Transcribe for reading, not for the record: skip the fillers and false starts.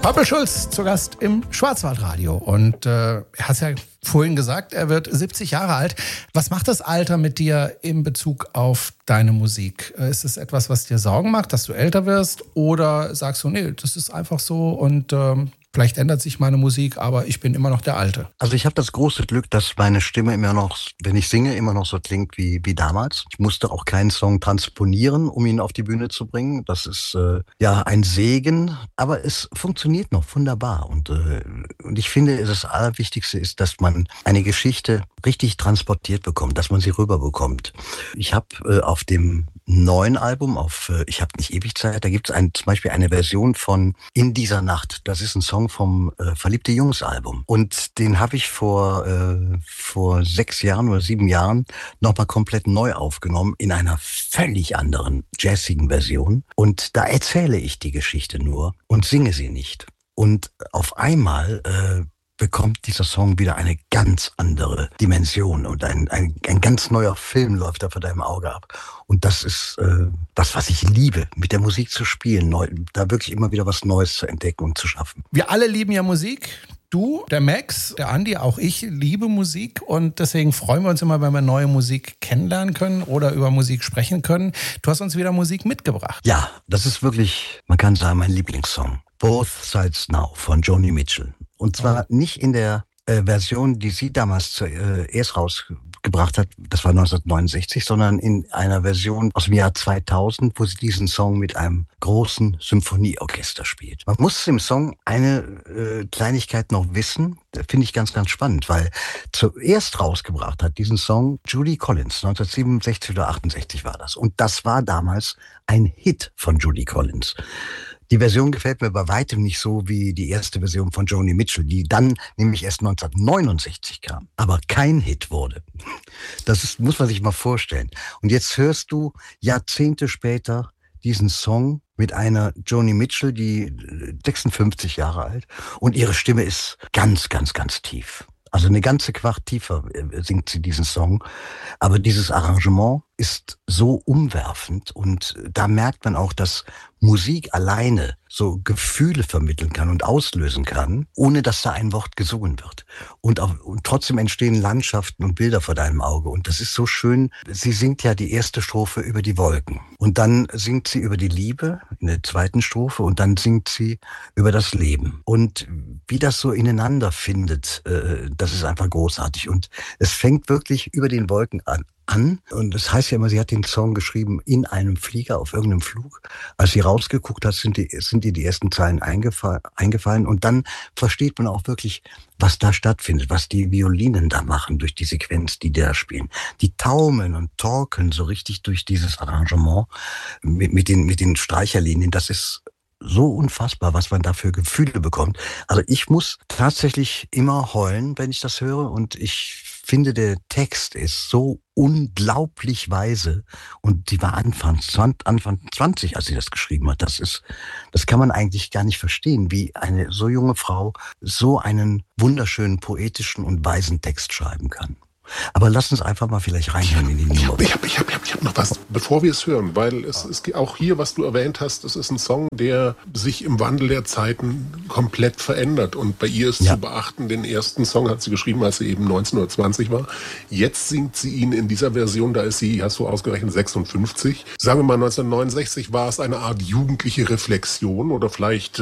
Pappe Schulz zu Gast im Schwarzwaldradio. Und er hat ja vorhin gesagt, er wird 70 Jahre alt. Was macht das Alter mit dir in Bezug auf deine Musik? Ist es etwas, was dir Sorgen macht, dass du älter wirst? Oder sagst du, nee, das ist einfach so und vielleicht ändert sich meine Musik, aber ich bin immer noch der Alte? Also ich habe das große Glück, dass meine Stimme immer noch, wenn ich singe, immer noch so klingt wie damals. Ich musste auch keinen Song transponieren, um ihn auf die Bühne zu bringen. Das ist ein Segen, aber es funktioniert noch wunderbar. Und ich finde, das Allerwichtigste ist, dass man eine Geschichte richtig transportiert bekommt, dass man sie rüberbekommt. Ich habe auf dem neuen Album, auf Ich hab nicht ewig Zeit, da gibt es zum Beispiel eine Version von In dieser Nacht. Das ist ein Song vom Verliebte Jungs Album. Und den habe ich vor 6 Jahren oder 7 Jahren nochmal komplett neu aufgenommen in einer völlig anderen jazzigen Version. Und da erzähle ich die Geschichte nur und singe sie nicht. Und auf einmal bekommt dieser Song wieder eine ganz andere Dimension und ein ganz neuer Film läuft da vor deinem Auge ab. Und das ist das, was ich liebe, mit der Musik zu spielen, da wirklich immer wieder was Neues zu entdecken und zu schaffen. Wir alle lieben ja Musik. Du, der Max, der Andi, auch ich liebe Musik und deswegen freuen wir uns immer, wenn wir neue Musik kennenlernen können oder über Musik sprechen können. Du hast uns wieder Musik mitgebracht. Ja, das ist wirklich, man kann sagen, mein Lieblingssong. Both Sides Now von Joni Mitchell. Und zwar nicht in der Version, die sie damals zuerst rausgebracht hat, das war 1969, sondern in einer Version aus dem Jahr 2000, wo sie diesen Song mit einem großen Symphonieorchester spielt. Man muss im Song eine Kleinigkeit noch wissen, finde ich ganz, ganz spannend, weil zuerst rausgebracht hat diesen Song Judy Collins, 1967 oder 68 war das. Und das war damals ein Hit von Judy Collins. Die Version gefällt mir bei weitem nicht so wie die erste Version von Joni Mitchell, die dann nämlich erst 1969 kam, aber kein Hit wurde. Muss man sich mal vorstellen. Und jetzt hörst du Jahrzehnte später diesen Song mit einer Joni Mitchell, die 56 Jahre alt, und ihre Stimme ist ganz, ganz, ganz tief. Also eine ganze Quart tiefer singt sie diesen Song. Aber dieses Arrangement ist so umwerfend und da merkt man auch, dass Musik alleine so Gefühle vermitteln kann und auslösen kann, ohne dass da ein Wort gesungen wird. Und trotzdem entstehen Landschaften und Bilder vor deinem Auge. Und das ist so schön. Sie singt ja die erste Strophe über die Wolken. Und dann singt sie über die Liebe in der zweiten Strophe und dann singt sie über das Leben. Und wie das so ineinander findet, das ist einfach großartig. Und es fängt wirklich über den Wolken an. Und das heißt ja immer, sie hat den Song geschrieben in einem Flieger auf irgendeinem Flug. Als sie rausgeguckt hat, sind ihr die ersten Zeilen eingefallen. Und dann versteht man auch wirklich, was da stattfindet, was die Violinen da machen durch die Sequenz, die da spielen. Die taumeln und torkeln so richtig durch dieses Arrangement mit den Streicherlinien. Das ist so unfassbar, was man da für Gefühle bekommt. Also ich muss tatsächlich immer heulen, wenn ich das höre. Und ich finde, der Text ist so unglaublich weise. Und die war Anfang 20, als sie das geschrieben hat. Das kann man eigentlich gar nicht verstehen, wie eine so junge Frau so einen wunderschönen, poetischen und weisen Text schreiben kann. Aber lass uns einfach mal vielleicht reinhören in die Nummer. Ich hab noch was, bevor wir es hören, weil es ist auch hier, was du erwähnt hast, es ist ein Song, der sich im Wandel der Zeiten komplett verändert. Und bei ihr ist zu beachten, den ersten Song hat sie geschrieben, als sie eben 19 oder 20 war. Jetzt singt sie ihn in dieser Version, da ist sie, hast du ausgerechnet, 56. Sagen wir mal, 1969 war es eine Art jugendliche Reflexion oder vielleicht